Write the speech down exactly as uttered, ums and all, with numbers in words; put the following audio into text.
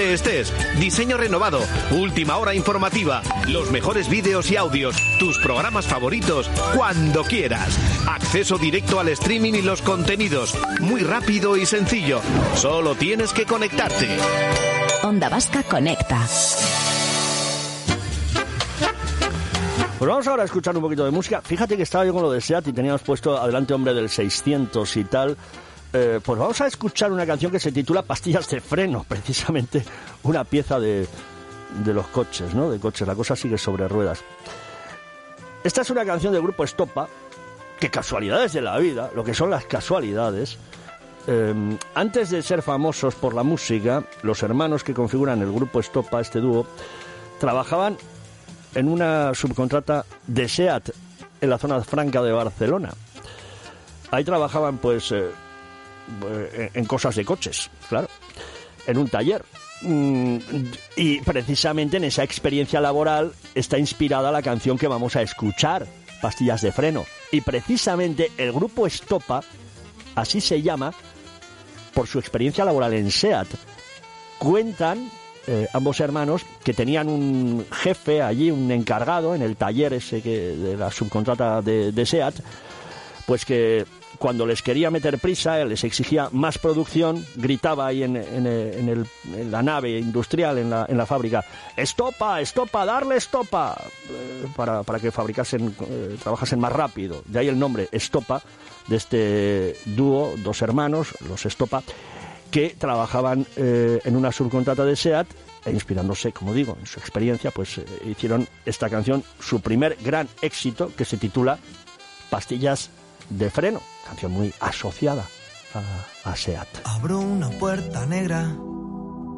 donde estés. Diseño renovado, última hora informativa, los mejores vídeos y audios, tus programas favoritos, cuando quieras. Acceso directo al streaming y los contenidos. Muy rápido y sencillo. Solo tienes que conectarte. Onda Vasca Conecta. Pues vamos ahora a escuchar un poquito de música. Fíjate que estaba yo con lo de SEAT y teníamos puesto Adelante Hombre del seiscientos y tal. Eh, pues vamos a escuchar una canción que se titula Pastillas de freno, precisamente una pieza de, de los coches, ¿no? De coches, la cosa sigue sobre ruedas. Esta es una canción del grupo Estopa, que casualidades de la vida, lo que son las casualidades. Eh, antes de ser famosos por la música, los hermanos que configuran el grupo Estopa, este dúo, trabajaban en una subcontrata de SEAT en la zona franca de Barcelona. Ahí trabajaban pues eh, en cosas de coches, claro, en un taller. Mm, y precisamente en esa experiencia laboral está inspirada la canción que vamos a escuchar, Pastillas de freno. Y precisamente el grupo Estopa, así se llama, por su experiencia laboral en SEAT. Cuentan Eh, ambos hermanos que tenían un jefe allí, un encargado en el taller ese que de la subcontrata de, de SEAT, pues que cuando les quería meter prisa, él les exigía más producción, gritaba ahí en, en, en, el, en la nave industrial, en la, en la fábrica: estopa, estopa, darle estopa, eh, para, para que fabricasen, eh, trabajasen más rápido. De ahí el nombre Estopa, de este dúo, dos hermanos, los Estopa, que trabajaban eh, en una subcontrata de SEAT e inspirándose, como digo, en su experiencia, pues eh, hicieron esta canción, su primer gran éxito, que se titula Pastillas de freno, canción muy asociada a, a SEAT. Abro una puerta negra